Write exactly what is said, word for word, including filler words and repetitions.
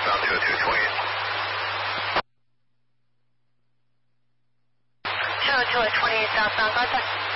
southbound two oh two twenty-eight. two oh two at twenty-eight southbound, contact.